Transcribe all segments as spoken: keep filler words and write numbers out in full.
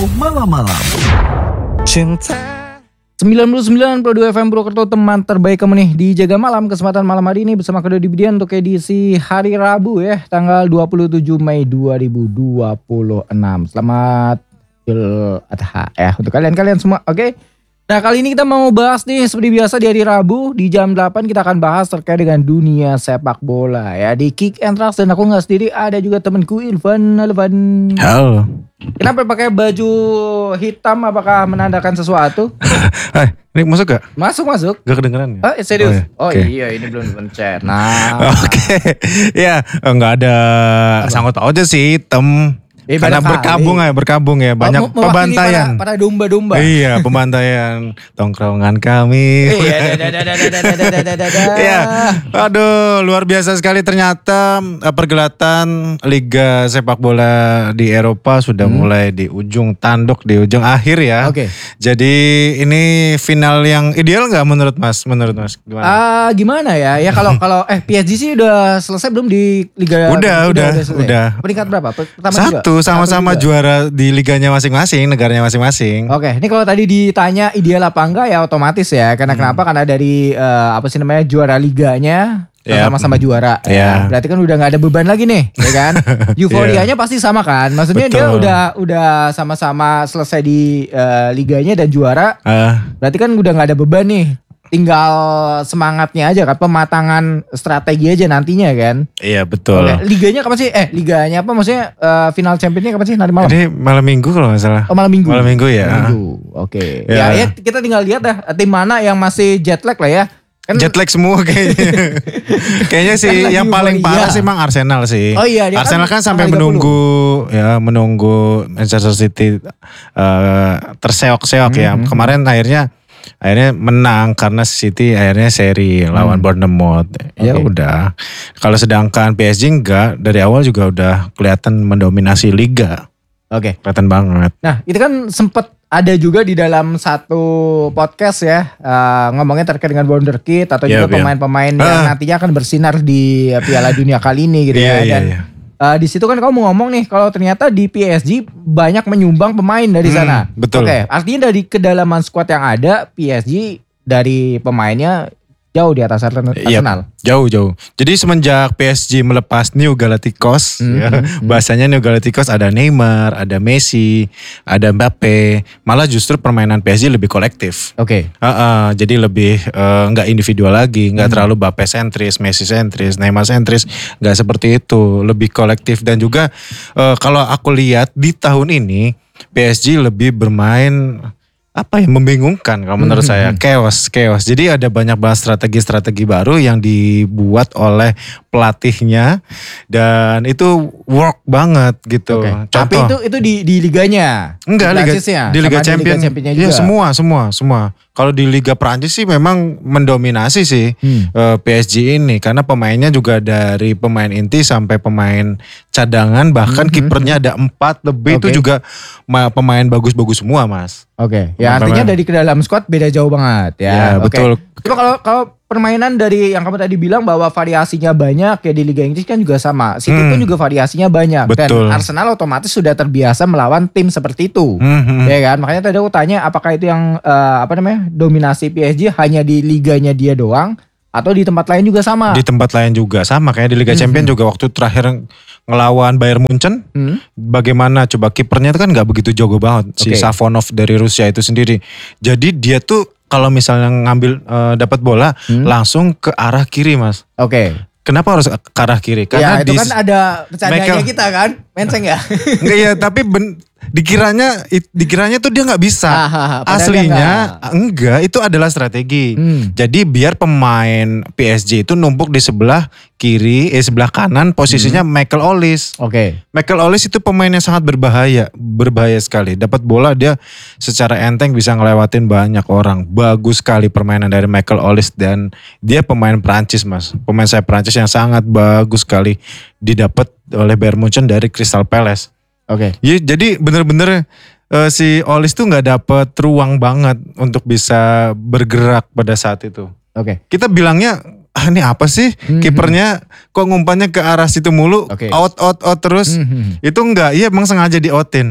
Malam-malam Cinta sembilan puluh sembilan koma dua F M Purwokerto, teman terbaik kamu nih di Jaga Malam. Kesempatan malam hari ini bersama Kedo Dibidian untuk edisi hari Rabu ya, tanggal dua puluh tujuh Mei dua ribu dua puluh enam. Selamat Idul Adha ya untuk kalian-kalian semua. Oke. Okay? Nah, kali ini kita mau bahas nih seperti biasa di hari Rabu di jam delapan kita akan bahas terkait dengan dunia sepak bola ya di Kick and Rush, dan aku nggak sendiri, ada juga temanku Irfan. Irfan. Halo. Kenapa pakai baju hitam? Apakah menandakan sesuatu? Hai, ini masuk gak? Masuk masuk. Gak kedengeran ya? Oh, serius? Oh, okay. iya, ini belum dipencet. Nah. Oke, okay. Ya nggak ada apa? Sangkut aja sih hitam. Eh, karena berkabung ya, berkabung ya, banyak oh, pembantaian. Para, para domba-domba. Iya, pembantaian tongkrongan kami. Iya, ya, aduh, luar biasa sekali ternyata pergelatan Liga Sepak Bola di Eropa sudah hmm. mulai di ujung tanduk, di ujung akhir ya. Oke. Okay. Jadi ini final yang ideal nggak menurut Mas? Menurut Mas gimana? Ah, uh, gimana ya? Ya kalau kalau eh P S G sih udah selesai belum di Liga? Udah, udah, udah. udah. Peringkat berapa? Pertama Satu. Juga? Sama-sama juara di liganya masing-masing, negaranya masing-masing. Oke, ini kalau tadi ditanya ideal apa enggak ya otomatis ya. Karena hmm. kenapa? Karena dari uh, apa sih namanya juara liganya yep. sama-sama juara. Yeah. Ya. Berarti kan udah nggak ada beban lagi nih, ya kan? Euforianya yeah. pasti sama kan? Maksudnya Betul. dia udah udah sama-sama selesai di uh, liganya dan juara. Uh. Berarti kan udah nggak ada beban nih. Tinggal semangatnya aja kan, pematangan strategi aja nantinya kan. Iya betul. Oke. Liganya kapan sih? Eh liganya apa maksudnya uh, final championnya kapan sih? Nanti malam? Ini malam minggu kalau nggak salah. Oh malam minggu? Malam minggu ya. Malam minggu. Oke. Okay. Ya. ya ya kita tinggal lihat dah tim mana yang masih jet lag lah ya. Kan jet lag semua kayaknya. Kayaknya sih kan yang paling parah sih emang Arsenal sih. Oh iya. Dia Arsenal kan, kan sampai menunggu ya menunggu Manchester City uh, terseok-seok mm-hmm. ya. Kemarin akhirnya Akhirnya menang karena City akhirnya seri lawan hmm. Bournemouth. Ya okay. udah. Kalau sedangkan P S G enggak, dari awal juga udah kelihatan mendominasi liga. Oke. Okay. Kelihatan banget. Nah, itu kan sempat ada juga di dalam satu podcast ya, uh, ngomongnya terkait dengan wonderkid atau yeah, juga pemain-pemain yeah. yang uh. nantinya akan bersinar di Piala Dunia kali ini gitu yeah, ya. Dan yeah, yeah. Uh, di situ kan kamu ngomong nih kalau ternyata di P S G banyak menyumbang pemain dari hmm, sana. Betul. Oke, okay, artinya dari kedalaman skuad yang ada, P S G dari pemainnya jauh di atas Arsenal. Yep, jauh jauh. Jadi semenjak P S G melepas New Galacticos, hmm, ya, hmm, bahasanya New Galacticos ada Neymar, ada Messi, ada Mbappe. Malah justru permainan P S G lebih kolektif. Oke. Okay. Uh, uh, jadi lebih uh, nggak individual lagi, nggak hmm. terlalu Mbappe sentris, Messi sentris, Neymar sentris, nggak seperti itu. Lebih kolektif dan juga uh, kalau aku lihat di tahun ini P S G lebih bermain apa yang membingungkan kalau menurut mm-hmm. saya, chaos, chaos. Jadi ada banyak banget strategi-strategi baru yang dibuat oleh pelatihnya dan itu work banget gitu. Okay. Tapi itu itu di di liganya. Enggak, liga, di Liga Champion. Iya, semua, semua, semua. Kalau di Liga Prancis sih memang mendominasi sih hmm. uh, P S G ini karena pemainnya juga dari pemain inti sampai pemain cadangan, bahkan hmm. kipernya ada empat lebih. Okay. Itu juga pemain bagus-bagus semua, Mas. Oke. Okay. Ya artinya dari ke dalam squad beda jauh banget ya. Ya okay. Betul. Cuma kalau kalau permainan dari yang kamu tadi bilang bahwa variasinya banyak ya di Liga Inggris kan juga sama. City hmm. pun juga variasinya banyak. Betul. Dan Arsenal otomatis sudah terbiasa melawan tim seperti itu. Hmm. Ya kan? Makanya tadi aku tanya apakah itu yang uh, apa namanya? dominasi P S G hanya di liganya dia doang atau di tempat lain juga sama? Di tempat lain juga sama, kayak di Liga hmm. Champions juga waktu terakhir ngelawan Bayern Munchen, hmm. bagaimana coba kipernya itu kan nggak begitu jago banget okay. si Savonov dari Rusia itu sendiri. Jadi dia tuh kalau misalnya ngambil uh, dapat bola hmm. langsung ke arah kiri, Mas. Oke. Okay. Kenapa harus ke arah kiri? Karena ya, itu di, kan ada bercandanya kita kan, menceng ya. Enggak ya, tapi ben, dikiranya dikiranya tuh dia nggak bisa. Ah, Aslinya enggak. enggak, itu adalah strategi. Hmm. Jadi biar pemain P S G itu numpuk di sebelah kiri, eh sebelah kanan posisinya hmm. Michael Olise. Oke. Okay. Michael Olise itu pemain yang sangat berbahaya, berbahaya sekali. Dapat bola dia secara enteng bisa ngelewatin banyak orang. Bagus sekali permainan dari Michael Olise dan dia pemain Prancis, Mas. Pemain saya Prancis yang sangat bagus sekali didapat oleh Bayern Munchen dari Crystal Palace. Oke. Okay. Jadi bener-bener uh, si Olise tuh nggak dapet ruang banget untuk bisa bergerak pada saat itu. Oke. Okay. Kita bilangnya ah ini apa sih mm-hmm. kipernya kok ngumpannya ke arah situ mulu, okay. out out out terus. Mm-hmm. Itu enggak, iya emang sengaja di outin.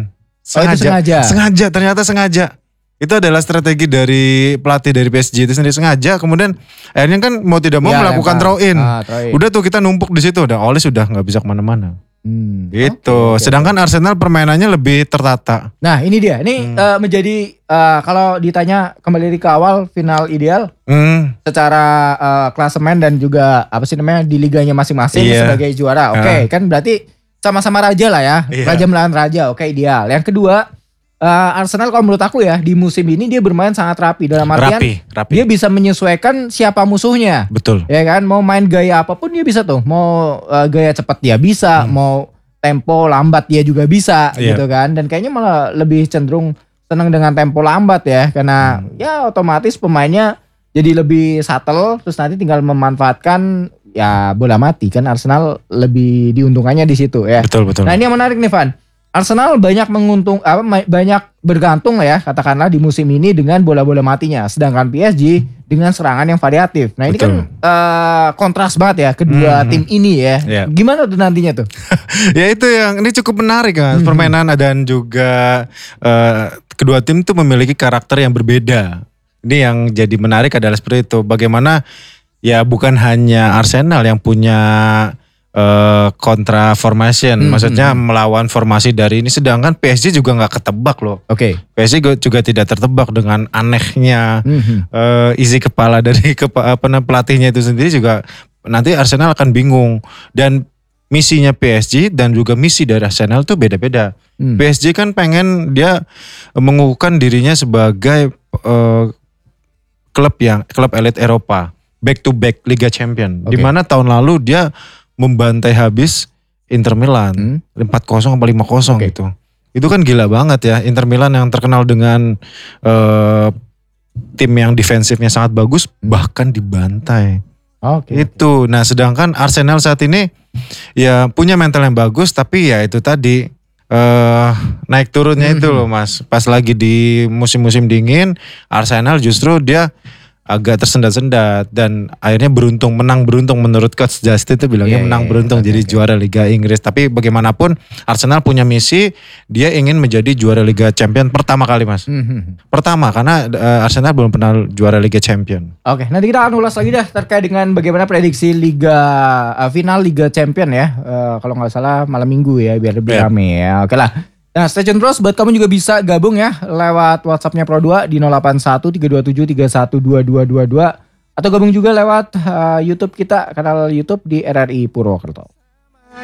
Sengaja. Oh, itu sengaja. Sengaja, ternyata sengaja. Itu adalah strategi dari pelatih dari P S G itu sendiri, sengaja. Kemudian akhirnya kan mau tidak mau Ya, melakukan lempar. throw in. Ah, throw in. Udah tuh kita numpuk di situ, udah Ole sudah nggak bisa kemana-mana. Hmm. Gitu. Oke, oke, Sedangkan Arsenal permainannya lebih tertata. Nah ini dia, ini Hmm. eh, menjadi eh, kalau ditanya kembali ke awal final ideal Hmm. secara eh, klasemen dan juga apa sih namanya di liganya masing-masing Iya. sebagai juara. Oke, Ah. kan berarti sama-sama raja lah ya, Iya. raja melawan raja. Oke, ideal. Yang kedua, eh, Arsenal kalau menurut aku ya di musim ini dia bermain sangat rapi dalam artian Rapi, rapi. dia bisa menyesuaikan siapa musuhnya. Betul. Ya kan, mau main gaya apapun dia bisa tuh. Mau eh, gaya cepat dia bisa, Hmm. mau tempo lambat dia juga bisa Iya. gitu kan. Dan kayaknya malah lebih cenderung senang dengan tempo lambat ya, karena Hmm. ya otomatis pemainnya jadi lebih subtle, terus nanti tinggal memanfaatkan ya bola mati kan. Arsenal lebih diuntungkannya di situ ya. Betul, betul. Nah ini yang menarik nih Van. Arsenal banyak menguntung apa ma- banyak bergantung lah ya katakanlah di musim ini dengan bola-bola matinya, sedangkan P S G dengan serangan yang variatif. Nah ini Betul. kan eh, kontras banget ya kedua Mhm. tim ini ya. Iya. Gimana tuh nantinya tuh? Ya itu yang ini cukup menarik kan, Mhm. permainan dan juga eh, kedua tim tuh memiliki karakter yang berbeda. Ini yang jadi menarik adalah seperti itu. Bagaimana ya bukan hanya Arsenal yang punya eh, kontra formation, Mhm. maksudnya melawan formasi dari ini, sedangkan P S G juga nggak ketebak loh. Oke. P S G juga tidak tertebak dengan anehnya Mhm. eh, isi kepala dari kepa, apa namanya, pelatihnya itu sendiri juga. Nanti Arsenal akan bingung, dan misinya P S G dan juga misi dari Arsenal tuh beda-beda. Hmm. P S G kan pengen dia mengukuhkan dirinya sebagai eh, klub yang klub elit Eropa, back to back Liga Champion. Oke. Di mana tahun lalu dia membantai habis Inter Milan Hmm. empat kosong apa lima kosong Oke. gitu. Itu kan gila banget ya, Inter Milan yang terkenal dengan eh, tim yang defensifnya sangat bagus bahkan dibantai. Oke. Itu. Nah, sedangkan Arsenal saat ini ya punya mental yang bagus, tapi ya itu tadi eh naik turunnya itu loh Mas. Pas lagi di musim-musim dingin, Arsenal justru dia agak tersendat-sendat dan akhirnya beruntung, menang beruntung menurut Coach Justin itu bilangnya Iya, menang iya, beruntung oke, jadi oke. juara Liga Inggris. Tapi bagaimanapun Arsenal punya misi, dia ingin menjadi juara Liga Champion pertama kali Mas. Mhm. Pertama karena eh, Arsenal belum pernah juara Liga Champion. Oke, nanti kita akan ulas lagi dah terkait dengan bagaimana prediksi Liga uh, final Liga Champion ya. Uh, kalau nggak salah malam Minggu ya, biar lebih Ya. rame ya. Oke lah. Nah, stay tune terus buat kamu juga bisa gabung ya lewat WhatsApp-nya Pro dua di nol delapan satu tiga dua tujuh tiga satu dua dua dua dua atau gabung juga lewat uh, YouTube kita, kanal YouTube di R R I Purwokerto.